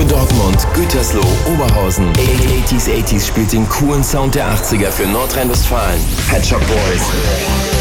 für Dortmund, Gütersloh, Oberhausen. 80s spielt den coolen Sound der 80er für Nordrhein-Westfalen. Pet Shop Boys.